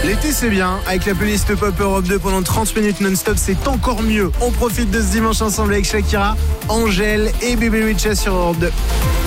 L'été c'est bien, avec la playlist Pop Europe 2 pendant 30 minutes non-stop, c'est encore mieux. On profite de ce dimanche ensemble avec Shakira, Angèle et Bébé Lucha sur Europe 2.